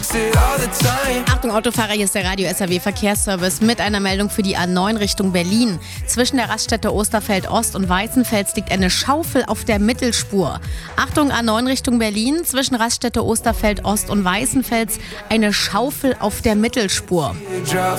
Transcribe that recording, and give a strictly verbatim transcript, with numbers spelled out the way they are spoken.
Achtung Autofahrer, hier ist der Radio S R W Verkehrsservice mit einer Meldung für die A neun Richtung Berlin. Zwischen der Raststätte Osterfeld Ost und Weißenfels liegt eine Schaufel auf der Mittelspur. Achtung A neun Richtung Berlin, zwischen Raststätte Osterfeld Ost und Weißenfels eine Schaufel auf der Mittelspur.